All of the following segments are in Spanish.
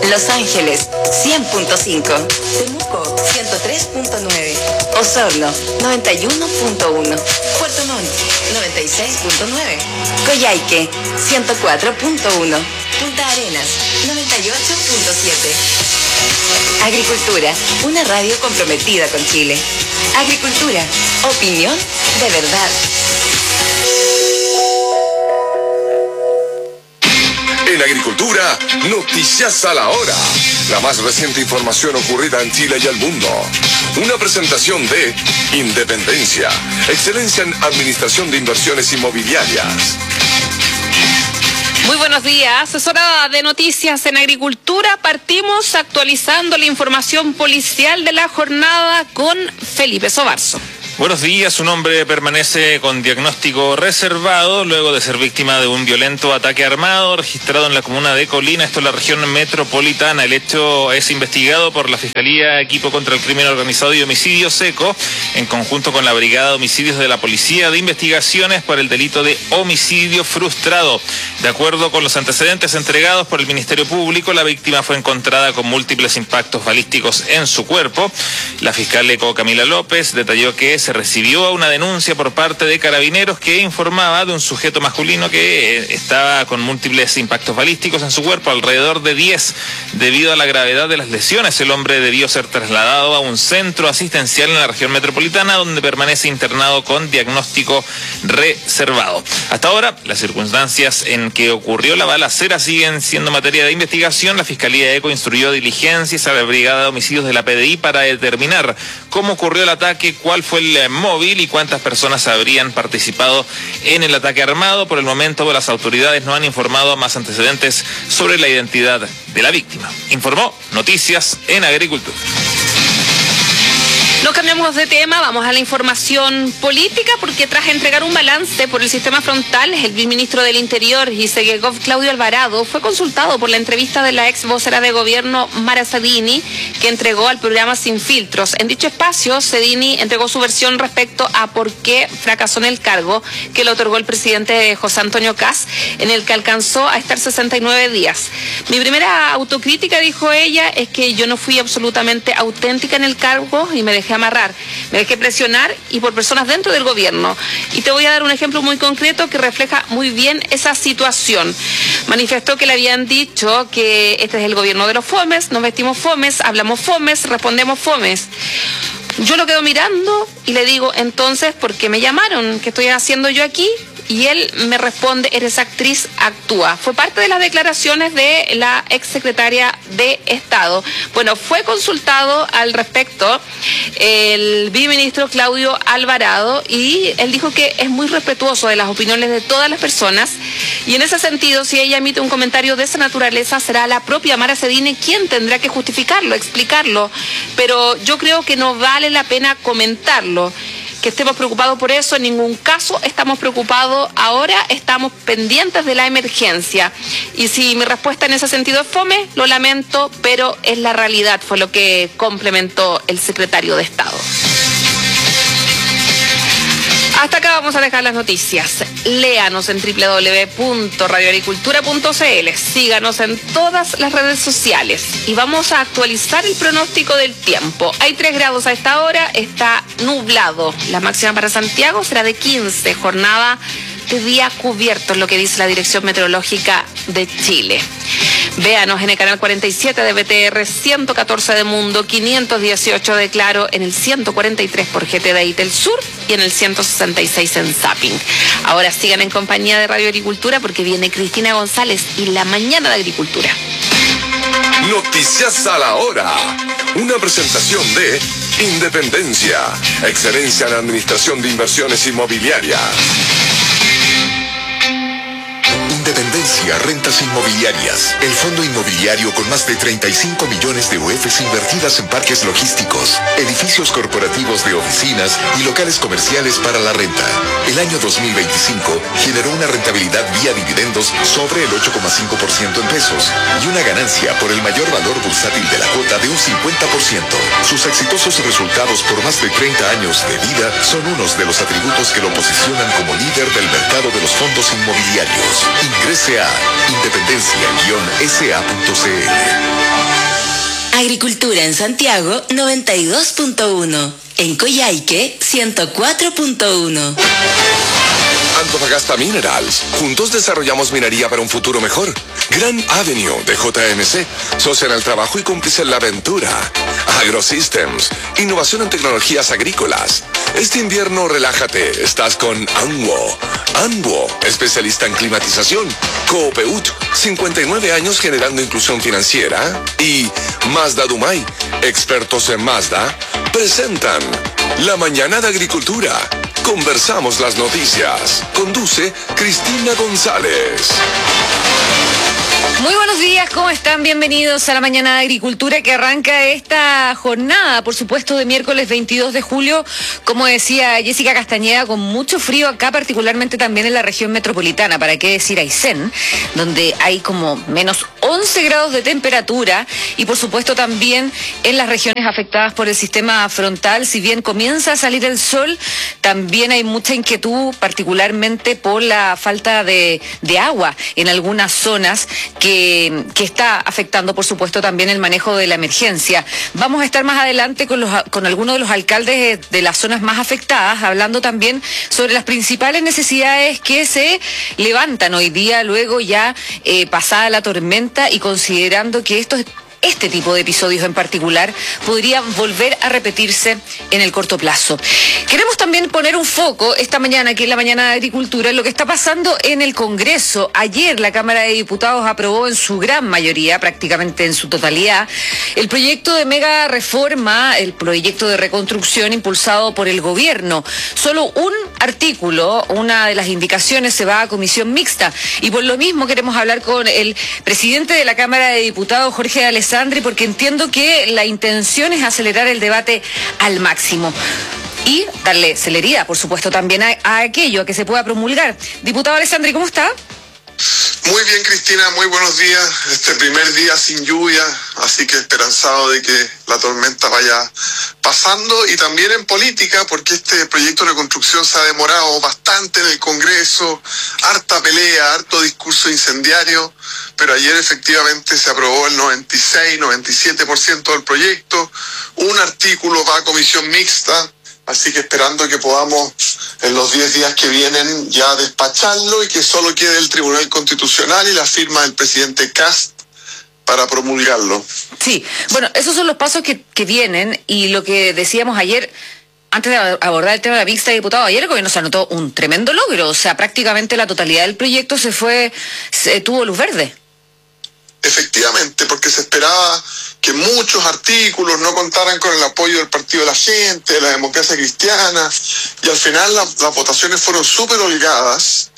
Los Ángeles 100.5, Temuco 103.9, Osorno 91.1, Puerto Montt 96.9, Coyhaique 104.1, Punta Arenas 98.7. Agricultura, una radio comprometida con Chile. Agricultura, opinión de verdad. En Agricultura, Noticias a la Hora. La más reciente información ocurrida en Chile y el mundo. Una presentación de Independencia, excelencia en administración de inversiones inmobiliarias. Muy buenos días, es hora de noticias en Agricultura. Partimos actualizando la información policial de la jornada con Felipe Sobarzo. Buenos días, un hombre permanece con diagnóstico reservado luego de ser víctima de un violento ataque armado registrado en la comuna de Colina, esto en la región metropolitana. El hecho es investigado por la Fiscalía Equipo contra el Crimen Organizado y Homicidio SECO, en conjunto con la Brigada de Homicidios de la Policía de Investigaciones por el delito de homicidio frustrado. De acuerdo con los antecedentes entregados por el Ministerio Público, la víctima fue encontrada con múltiples impactos balísticos en su cuerpo. La fiscal ECO Camila López detalló que se recibió una denuncia por parte de Carabineros que informaba de un sujeto masculino que estaba con múltiples impactos balísticos en su cuerpo, alrededor de 10. Debido a la gravedad de las lesiones, el hombre debió ser trasladado a un centro asistencial en la región metropolitana, donde permanece internado con diagnóstico reservado. Hasta ahora, las circunstancias en que ocurrió la balacera siguen siendo materia de investigación. La Fiscalía ECO instruyó diligencias a la Brigada de Homicidios de la PDI para determinar cómo ocurrió el ataque, cuál fue el móvil y cuántas personas habrían participado en el ataque armado. Por el momento, las autoridades no han informado más antecedentes sobre la identidad de la víctima. Informó Noticias en Agricultura. No cambiamos de tema, vamos a la información política, porque tras entregar un balance por el sistema frontal, el viceministro del Interior y Segegov Claudio Alvarado fue consultado por la entrevista de la ex vocera de gobierno Mara Cedini, que entregó al programa Sin Filtros. En dicho espacio, Cedini entregó su versión respecto a por qué fracasó en el cargo que le otorgó el presidente José Antonio Kast, en el que alcanzó a estar 69 días. Mi primera autocrítica, dijo ella, es que yo no fui absolutamente auténtica en el cargo y me dejé amarrar, me dejé presionar y por personas dentro del gobierno. Y te voy a dar un ejemplo muy concreto que refleja muy bien esa situación. Manifestó que le habían dicho que este es el gobierno de los fomes, nos vestimos fomes, hablamos fomes, respondemos fomes. Yo lo quedo mirando y le digo, entonces, ¿por qué me llamaron? ¿Qué estoy haciendo yo aquí? Y él me responde, eres actriz, actúa. Fue parte de las declaraciones de la exsecretaria de Estado. Bueno, fue consultado al respecto el viceministro Claudio Alvarado y él dijo que es muy respetuoso de las opiniones de todas las personas y en ese sentido, si ella emite un comentario de esa naturaleza, será la propia Mara Cedini quien tendrá que justificarlo, explicarlo. Pero yo creo que no vale la pena comentarlo. Que estemos preocupados por eso, en ningún caso estamos preocupados. Ahora estamos pendientes de la emergencia. Y si mi respuesta en ese sentido es fome, lo lamento, pero es la realidad, fue lo que complementó el secretario de Estado. Hasta acá vamos a dejar las noticias. Léanos en www.radioagricultura.cl. Síganos en todas las redes sociales. Y vamos a actualizar el pronóstico del tiempo. Hay 3 grados a esta hora, está nublado. La máxima para Santiago será de 15, jornada de día cubierto, es lo que dice la Dirección Meteorológica de Chile. Véanos en el canal 47 de BTR, 114 de Mundo, 518 de Claro, en el 143 por GT de Itel Sur y en el 166 en Zapping. Ahora sigan en compañía de Radio Agricultura porque viene Cristina González y la mañana de Agricultura. Noticias a la Hora. Una presentación de Independencia, excelencia en administración de inversiones inmobiliarias. Independencia Rentas Inmobiliarias, el fondo inmobiliario con más de 35 millones de UFs invertidas en parques logísticos, edificios corporativos de oficinas y locales comerciales para la renta. El año 2025 generó una rentabilidad vía dividendos sobre el 8,5% en pesos y una ganancia por el mayor valor bursátil de la cuota de un 50%. Sus exitosos resultados por más de 30 años de vida son unos de los atributos que lo posicionan como líder del mercado de los fondos inmobiliarios. Ingrese a independencia-sa.cl. Agricultura en Santiago 92.1. En Coyhaique 104.1. Antofagasta Minerals. Juntos desarrollamos minería para un futuro mejor. Gran Avenue de JMC. Socia en el trabajo y cómplice en la aventura. AgroSystems. Innovación en tecnologías agrícolas. Este invierno relájate. Estás con Anwo. Anwo, especialista en climatización. Coopeut, 59 años generando inclusión financiera. Y Mazda Dumay, expertos en Mazda, presentan La Mañana de Agricultura. Conversamos las noticias. Conduce Cristina González. Muy buenos días, ¿cómo están? Bienvenidos a la Mañana de Agricultura que arranca esta jornada, por supuesto, de miércoles 22 de julio, como decía Jessica Castañeda, con mucho frío acá, particularmente también en la región metropolitana, para qué decir Aysén, donde hay como menos 11 grados de temperatura y por supuesto también en las regiones afectadas por el sistema frontal, si bien comienza a salir el sol, también hay mucha inquietud, particularmente por la falta de agua en algunas zonas que está afectando, por supuesto, también el manejo de la emergencia. Vamos a estar más adelante con algunos de los alcaldes de las zonas más afectadas, hablando también sobre las principales necesidades que se levantan hoy día, luego ya pasada la tormenta y considerando que este tipo de episodios en particular podrían volver a repetirse en el corto plazo. Queremos también poner un foco esta mañana, aquí en la Mañana de Agricultura, en lo que está pasando en el Congreso. Ayer la Cámara de Diputados aprobó en su gran mayoría, prácticamente en su totalidad, el proyecto de mega reforma, el proyecto de reconstrucción impulsado por el gobierno. Solo un artículo, una de las indicaciones, se va a comisión mixta y por lo mismo queremos hablar con el presidente de la Cámara de Diputados, Jorge Alessandri, porque entiendo que la intención es acelerar el debate al máximo y darle celeridad, por supuesto, también a aquello, a que se pueda promulgar. Diputado Alessandri, ¿cómo está? Muy bien, Cristina, muy buenos días. Este primer día sin lluvia, así que esperanzado de que la tormenta vaya pasando. Y también en política, porque este proyecto de reconstrucción se ha demorado bastante en el Congreso, harta pelea, harto discurso incendiario, pero ayer efectivamente se aprobó el 96-97% del proyecto. Un artículo va a comisión mixta, así que esperando que podamos en los 10 días que vienen ya despacharlo y que solo quede el Tribunal Constitucional y la firma del presidente Kast para promulgarlo. Sí, bueno, esos son los pasos que vienen y lo que decíamos ayer, antes de abordar el tema de la mixta de diputados, ayer el gobierno se anotó un tremendo logro, o sea, prácticamente la totalidad del proyecto tuvo luz verde. Efectivamente, porque se esperaba que muchos artículos no contaran con el apoyo del Partido de la Gente, de la Democracia Cristiana, y al final las votaciones fueron súper holgadas,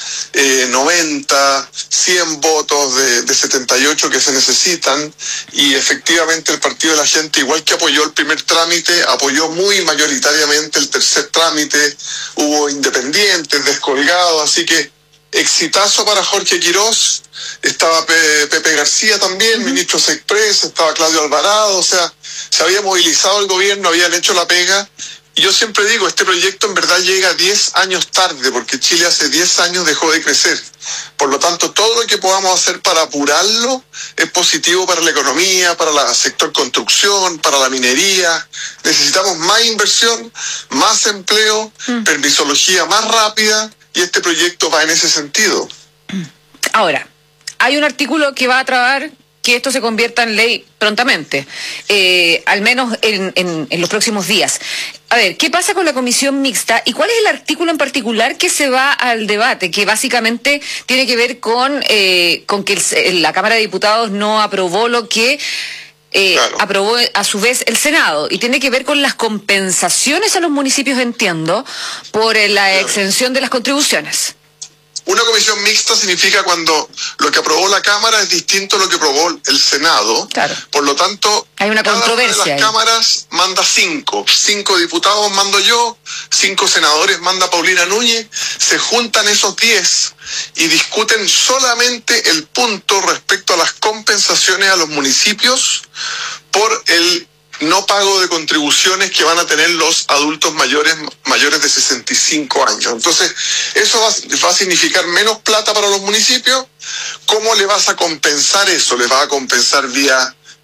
90, 100 votos de 78 que se necesitan, y efectivamente el Partido de la Gente, igual que apoyó el primer trámite, apoyó muy mayoritariamente el tercer trámite, hubo independientes, descolgados, así que exitazo para Jorge Quirós, estaba Pepe García también, ministros express, estaba Claudio Alvarado, o sea, se había movilizado el gobierno, habían hecho la pega, y yo siempre digo, este proyecto en verdad llega 10 años tarde, porque Chile hace 10 años dejó de crecer, por lo tanto todo lo que podamos hacer para apurarlo es positivo para la economía, para el sector construcción, para la minería. Necesitamos más inversión, más empleo, permisología más rápida, y este proyecto va en ese sentido. Ahora, hay un artículo que va a trabar que esto se convierta en ley prontamente, al menos en los próximos días. A ver, ¿qué pasa con la comisión mixta y cuál es el artículo en particular que se va al debate? Que básicamente tiene que ver con que la Cámara de Diputados no aprobó lo que claro, aprobó a su vez el Senado, y tiene que ver con las compensaciones a los municipios, entiendo, por la exención de las contribuciones. Una comisión mixta significa cuando lo que aprobó la Cámara es distinto a lo que aprobó el Senado. Claro. Por lo tanto, hay una controversia. Cada una de las cámaras manda 5 diputados mando yo, 5 senadores manda Paulina Núñez, se juntan esos 10 y discuten solamente el punto respecto a las compensaciones a los municipios por el no pago de contribuciones que van a tener los adultos mayores de 65 años. Entonces, eso va a significar menos plata para los municipios. ¿Cómo le vas a compensar eso? ¿Les vas a compensar vía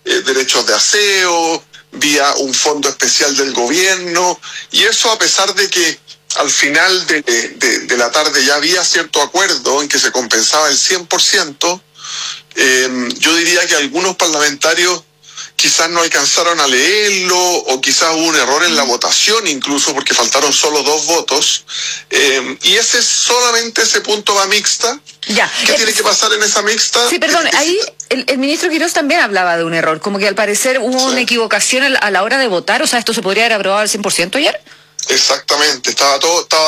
derechos de aseo, vía un fondo especial del gobierno, y eso a pesar de que al final de la tarde ya había cierto acuerdo en que se compensaba el 100%, yo diría que algunos parlamentarios quizás no alcanzaron a leerlo, o quizás hubo un error en la votación incluso, porque faltaron solo 2 votos, y solamente ese punto va mixta. Ya. ¿Qué tiene que pasar en esa mixta? Sí, perdón, ahí el ministro Quirós también hablaba de un error, como que al parecer hubo una equivocación a la hora de votar, o sea, ¿esto se podría haber aprobado al 100% ayer? Exactamente, estaba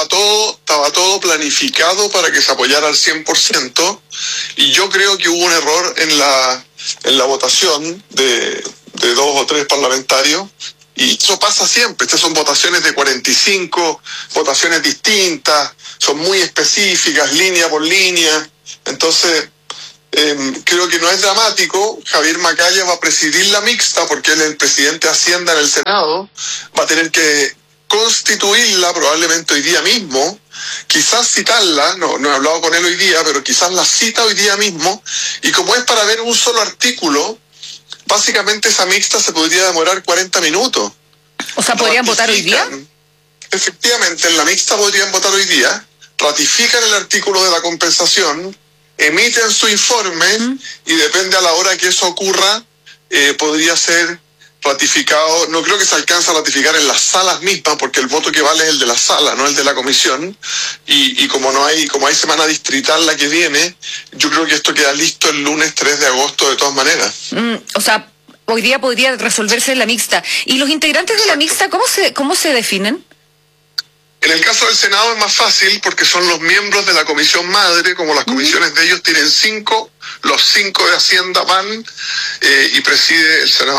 todo planificado para que se apoyara al 100%, y yo creo que hubo un error en la votación de 2 o 3 parlamentarios, y eso pasa siempre. Estas son votaciones de 45, votaciones distintas, son muy específicas, línea por línea. Entonces, creo que no es dramático. Javier Macaya va a presidir la mixta porque él es el presidente de Hacienda en el Senado, va a tener que constituirla probablemente hoy día mismo, quizás citarla, no he hablado con él hoy día, pero quizás la cita hoy día mismo, y como es para ver un solo artículo, básicamente esa mixta se podría demorar 40 minutos. O sea, ¿podrían votar hoy día? Efectivamente, en la mixta podrían votar hoy día, ratifican el artículo de la compensación, emiten su informe, y depende a la hora que eso ocurra, podría ser ratificado. No creo que se alcance a ratificar en las salas mismas, porque el voto que vale es el de la sala, no el de la comisión, y como hay semana distrital la que viene, yo creo que esto queda listo el lunes 3 de agosto de todas maneras. O sea, hoy día podría resolverse en la mixta. ¿Y los integrantes de la mixta cómo se definen? En el caso del Senado es más fácil porque son los miembros de la comisión madre, como las comisiones de ellos tienen 5, los 5 de Hacienda van, y preside el Senado.